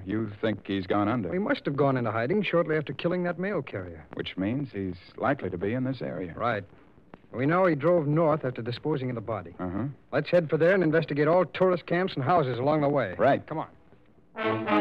You think he's gone under? He must have gone into hiding shortly after killing that mail carrier. Which means he's likely to be in this area. Right. We know he drove north after disposing of the body. Uh-huh. Let's head for there and investigate all tourist camps and houses along the way. Right. Come on.